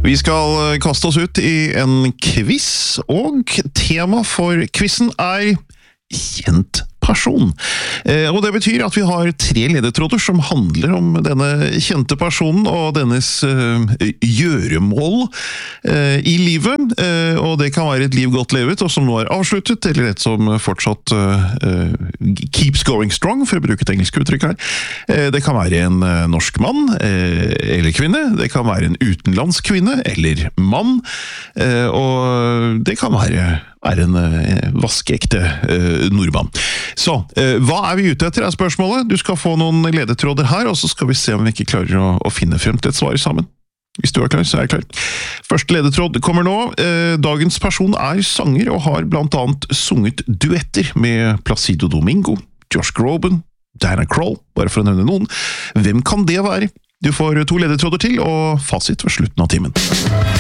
Vi skal kaste oss ut i en quiz, og tema for quizen kjent person. Og det betyr at vi har 3 ledetråder som handler om denne kjente personen og dennes gjøremål i livet. Og det kan være et liv godt levet, og som nå avsluttet, eller et som fortsatt keeps going strong, for å bruke et engelsk uttrykk her. Det kan være en norsk mann eller kvinne, det kan være en utenlandsk kvinne eller mann, og det kan være en vaskeekte nordmann. Så, hva vi ute etter spørsmålet? Du skal få noen ledetråder her, og så skal vi se om vi ikke klarer å finne frem til et svar sammen. Hvis du klar, så jeg klar. Første ledetråd kommer nå. Dagens person sanger og har blant annet sunget duetter med Placido Domingo, Josh Groban, Diana Krall, bare for å nevne noen. Hvem kan det være? Du får 2 ledetråder til, og fasit ved slutten av timen.